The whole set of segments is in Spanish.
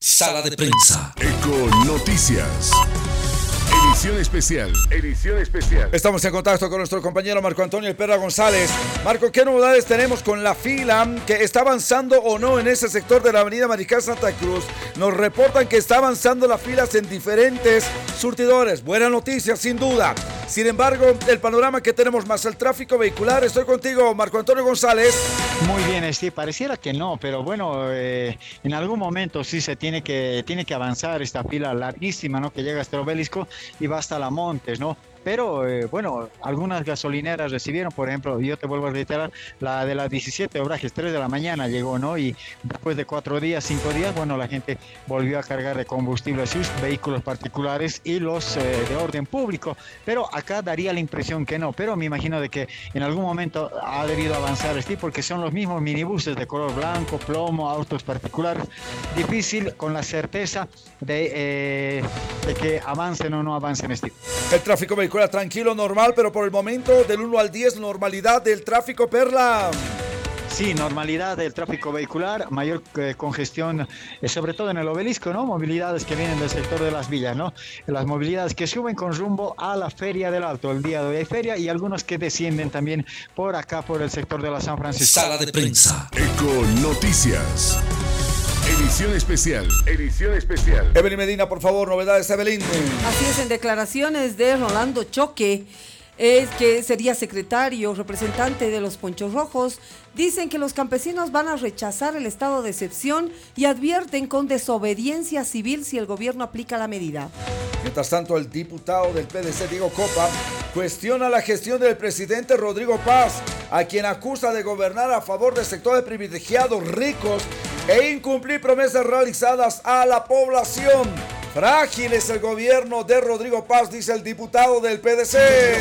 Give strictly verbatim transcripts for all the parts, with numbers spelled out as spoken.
Sala de prensa. Eco Noticias. Edición especial. Edición especial. Estamos en contacto con nuestro compañero Marco Antonio El Perra González. Marco, ¿qué novedades tenemos con la fila que está avanzando o no en ese sector de la avenida Mariscal Santa Cruz? Nos reportan que está avanzando las filas en diferentes surtidores. Buena noticia, sin duda. Sin embargo, el panorama que tenemos más el tráfico vehicular. Estoy contigo, Marco Antonio González. Muy bien, Steve. Pareciera que no, pero bueno, eh, en algún momento sí se tiene que, tiene que avanzar esta fila larguísima, ¿no? Que llega hasta el Obelisco y va hasta la Montes, ¿no? Pero, eh, bueno, algunas gasolineras recibieron, por ejemplo, yo te vuelvo a reiterar, la de las diecisiete Obrajes, tres de la mañana llegó, ¿no? Y después de cuatro días, cinco días, bueno, la gente volvió a cargar de combustible sus vehículos particulares y los eh, de orden público. Pero acá daría la impresión que no, pero me imagino de que en algún momento ha debido avanzar, Steve, porque son los mismos minibuses de color blanco, plomo, autos particulares. Difícil con la certeza de, eh, de que avancen o no avancen, Steve. El tráfico vehicular tranquilo, normal, pero por el momento del uno al diez, normalidad del tráfico, Perla. Sí, normalidad del tráfico vehicular, mayor eh, congestión, eh, sobre todo en el Obelisco, ¿no? Movilidades que vienen del sector de las villas, ¿no? Las movilidades que suben con rumbo a la Feria del Alto. El día de hoy hay feria y algunos que descienden también por acá, por el sector de la San Francisco. Sala de prensa. Eco Noticias. Edición especial. Edición especial. Evelyn Medina, por favor, novedades, Evelyn. Así es, en declaraciones de Rolando Choque, es que sería secretario, representante de los Ponchos Rojos, dicen que los campesinos van a rechazar el estado de excepción y advierten con desobediencia civil si el gobierno aplica la medida. Mientras tanto, el diputado del P D C, Diego Copa, cuestiona la gestión del presidente Rodrigo Paz, a quien acusa de gobernar a favor de sectores privilegiados ricos e incumplir promesas realizadas a la población. Frágil es el gobierno de Rodrigo Paz, dice el diputado del P D C.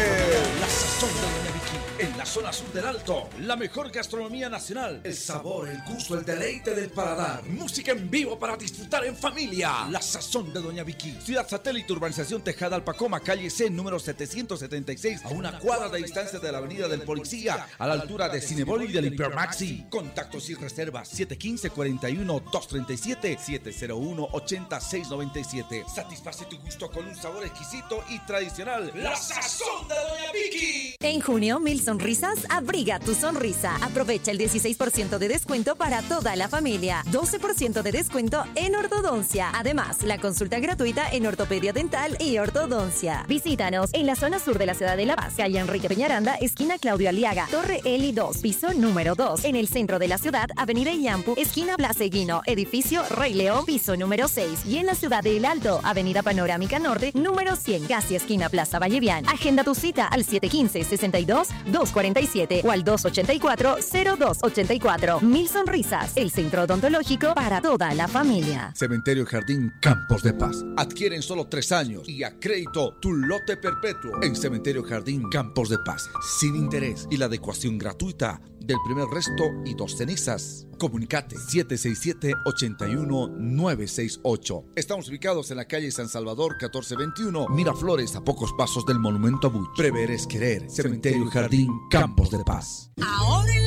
La sazón de Doña Vicky, en la zona sur del Alto. La mejor gastronomía nacional. El sabor, el gusto, el deleite del paladar. Música en vivo para disfrutar en familia. La sazón de Doña Vicky. Ciudad Satélite, urbanización Tejada Alpacoma, calle C, número setecientos setenta y seis, a una cuadra de distancia de la avenida del Policía, a la altura de Cinebol y del Hipermaxi. Contactos y reservas siete uno cinco, cuatro uno, dos tres siete, siete cero uno, ocho seis nueve siete. Satisface tu gusto con un sabor exquisito y tradicional. La sazón de Doña Vicky. En junio, Mil Sonrisas abriga tu sonrisa. Aprovecha el dieciséis por ciento de descuento para toda la familia. doce por ciento de descuento en ortodoncia. Además, la consulta gratuita en ortopedia dental y ortodoncia. Visítanos en la zona sur de la ciudad de La Paz, calle Enrique Peñaranda, esquina Claudio Aliaga, Torre Eli dos, piso número dos. En el centro de la ciudad, avenida Iyampu, esquina Blas Eguino, edificio Rey León, piso número seis. Y en la ciudad de El Alto, avenida Panorámica Norte, número cien, casi esquina Plaza Vallevian. Agenda tu cita al siete uno cinco, seis dos, dos cuatro siete o al dos ocho cuatro, cero dos ocho cuatro. Mil Sonrisas, el centro odontológico para toda la familia. Cementerio Jardín Campos de Paz. Adquieren solo tres años y a crédito tu lote perpetuo en Cementerio Jardín Campos de Paz. Sin interés y la adecuación gratuita del primer resto y dos cenizas. Comunicate siete seis siete, ocho uno nueve seis ocho. Estamos ubicados en la calle San Salvador catorce veintiuno, Miraflores, a pocos pasos del Monumento a Bush. Prever es querer. Cementerio Jardín Campos de Paz. Ahora